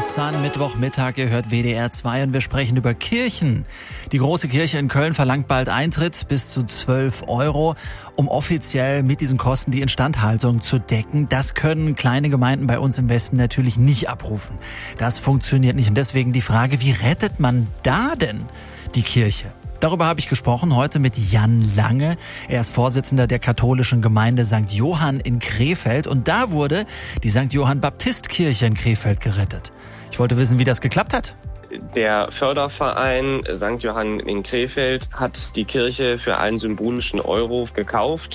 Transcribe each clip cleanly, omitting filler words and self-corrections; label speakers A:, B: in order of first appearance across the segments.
A: Sun, Mittwochmittag, ihr hört WDR 2 und wir sprechen über Kirchen. Die große Kirche in Köln verlangt bald Eintritt bis zu 12 €, um offiziell mit diesen Kosten die Instandhaltung zu decken. Das können kleine Gemeinden bei uns im Westen natürlich nicht abrufen. Das funktioniert nicht und deswegen die Frage, wie rettet man da denn die Kirche? Darüber habe ich gesprochen heute mit Jan Lange. Er ist Vorsitzender der katholischen Gemeinde St. Johann in Krefeld und da wurde die St. Johann Baptistkirche in Krefeld gerettet. Ich wollte wissen, wie das geklappt hat.
B: Der Förderverein St. Johann in Krefeld hat die Kirche für einen symbolischen Euro gekauft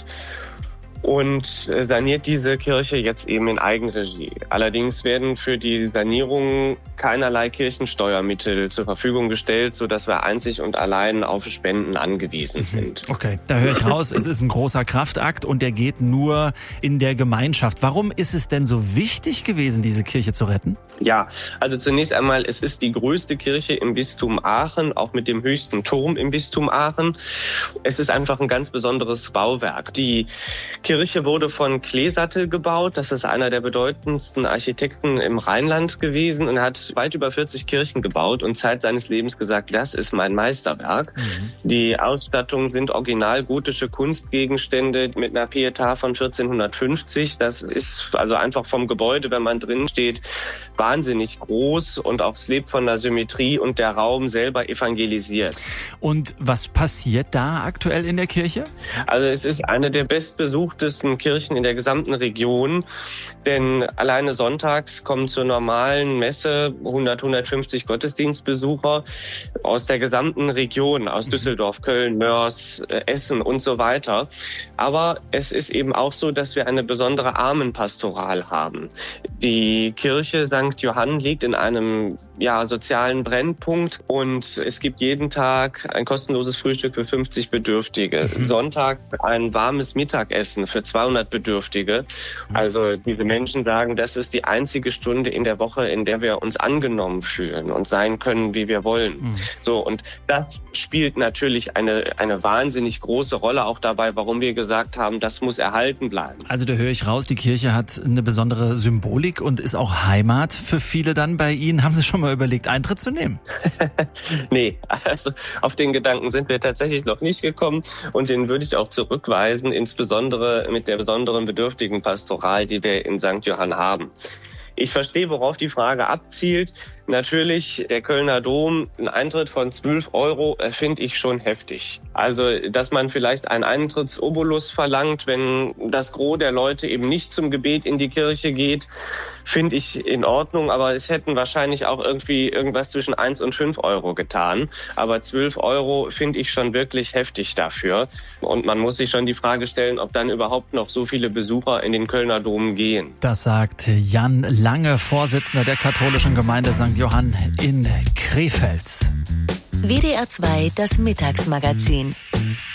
B: und saniert diese Kirche jetzt eben in Eigenregie. Allerdings werden für die Sanierung keinerlei Kirchensteuermittel zur Verfügung gestellt, sodass wir einzig und allein auf Spenden angewiesen sind.
A: Okay, da höre ich raus, es ist ein großer Kraftakt und der geht nur in der Gemeinschaft. Warum ist es denn so wichtig gewesen, diese Kirche zu retten?
B: Ja, also zunächst einmal, es ist die größte Kirche im Bistum Aachen, auch mit dem höchsten Turm im Bistum Aachen. Es ist einfach ein ganz besonderes Bauwerk. Die Kirche wurde von Kleesattel gebaut. Das ist einer der bedeutendsten Architekten im Rheinland gewesen und hat weit über 40 Kirchen gebaut und Zeit seines Lebens gesagt, das ist mein Meisterwerk. Die Ausstattungen sind original gotische Kunstgegenstände mit einer Pietà von 1450. Das ist also einfach vom Gebäude, wenn man drin steht, wahnsinnig groß und auch es lebt von der Symmetrie und der Raum selber evangelisiert.
A: Und was passiert da aktuell in der Kirche?
B: Also es ist eine der bestbesuchtesten Kirchen in der gesamten Region, denn alleine sonntags kommen zur normalen Messe 150 Gottesdienstbesucher aus der gesamten Region, aus Düsseldorf, Köln, Mörs, Essen und so weiter. Aber es ist eben auch so, dass wir eine besondere Armenpastoral haben. Die Kirche St. Johann liegt in einem sozialen Brennpunkt und es gibt jeden Tag ein kostenloses Frühstück für 50 Bedürftige. Sonntag ein warmes Mittagessen für 200 Bedürftige. Also diese Menschen sagen, das ist die einzige Stunde in der Woche, in der wir uns angenommen fühlen und sein können, wie wir wollen. So, und das spielt natürlich eine wahnsinnig große Rolle auch dabei, warum wir gesagt haben, das muss erhalten bleiben.
A: Also da höre ich raus, die Kirche hat eine besondere Symbolik und ist auch Heimat für viele dann bei Ihnen. Haben Sie schon mal überlegt, Eintritt zu nehmen?
B: Nee, also auf den Gedanken sind wir tatsächlich noch nicht gekommen und den würde ich auch zurückweisen, insbesondere mit der besonderen Bedürftigenpastoral, die wir in St. Johann haben. Ich verstehe, worauf die Frage abzielt. Natürlich, der Kölner Dom, ein Eintritt von 12 €, finde ich schon heftig. Also, dass man vielleicht einen Eintrittsobolus verlangt, wenn das Gros der Leute eben nicht zum Gebet in die Kirche geht, finde ich in Ordnung. Aber es hätten wahrscheinlich auch irgendwie irgendwas zwischen 1 und 5 € getan. Aber 12 € finde ich schon wirklich heftig dafür. Und man muss sich schon die Frage stellen, ob dann überhaupt noch so viele Besucher in den Kölner Dom gehen.
A: Das sagt Jan Lange, Vorsitzender der katholischen Gemeinde St. Johann in Krefeld.
C: WDR 2, das Mittagsmagazin.